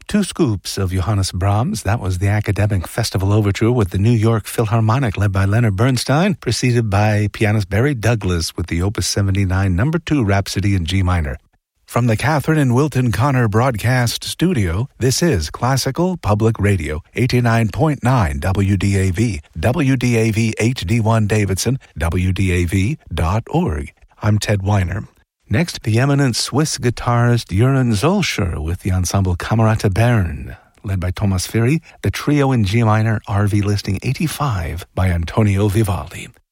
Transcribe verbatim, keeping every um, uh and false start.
Two scoops of Johannes Brahms. That was the Academic Festival Overture with the New York Philharmonic led by Leonard Bernstein, preceded by pianist Barry Douglas with the Opus seventy-nine number two Rhapsody in G minor. From the Catherine and Wilton Connor Broadcast Studio, this is Classical Public Radio, eighty-nine point nine W D A V, W D A V H D one Davidson, W D A V dot org. I'm Ted Weiner. Next, the eminent Swiss guitarist Jürgen Zolscher with the ensemble Camerata Bern, led by Thomas Firi, the trio in G minor, R V Listing eighty-five by Antonio Vivaldi.